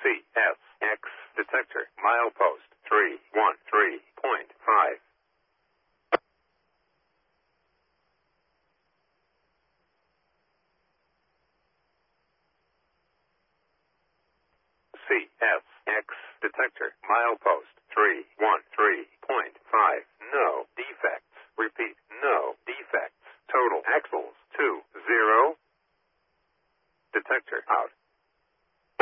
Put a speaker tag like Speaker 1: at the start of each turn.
Speaker 1: CSX detector. Milepost 313.5. CSX detector. Milepost 313.5. No defects. Repeat, no defects. Total axles 20. Detector out.